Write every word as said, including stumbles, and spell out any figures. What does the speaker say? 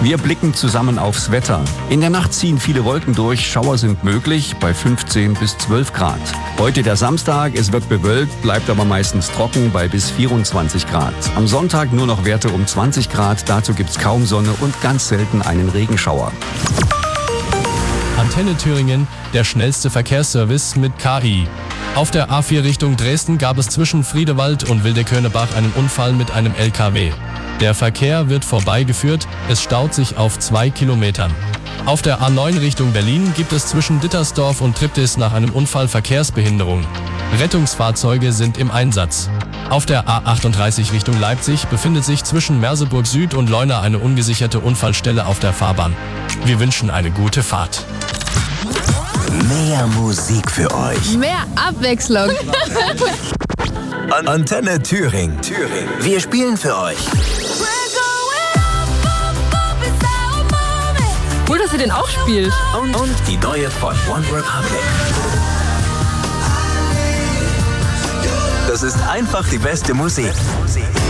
Wir blicken zusammen aufs Wetter. In der Nacht ziehen viele Wolken durch, Schauer sind möglich bei fünfzehn bis zwölf Grad. Heute der Samstag, es wird bewölkt, bleibt aber meistens trocken bei bis vierundzwanzig Grad. Am Sonntag nur noch Werte um zwanzig Grad, dazu gibt's kaum Sonne und ganz selten einen Regenschauer. Antenne Thüringen, der schnellste Verkehrsservice mit K I. Auf der A vier Richtung Dresden gab es zwischen Friedewald und Wildeköhne-Bach einen Unfall mit einem L K W. Der Verkehr wird vorbeigeführt, es staut sich auf zwei Kilometern. Auf der A neun Richtung Berlin gibt es zwischen Dittersdorf und Triptis nach einem Unfall Verkehrsbehinderung. Rettungsfahrzeuge sind im Einsatz. Auf der A achtunddreißig Richtung Leipzig befindet sich zwischen Merseburg Süd und Leuna eine ungesicherte Unfallstelle auf der Fahrbahn. Wir wünschen eine gute Fahrt. Mehr Musik für euch. Mehr Abwechslung. Antenne Thüringen. Thüringen. Wir spielen für euch. Cool, dass ihr den auch spielt. Und, und die neue von One Republic. Das ist einfach die beste Musik.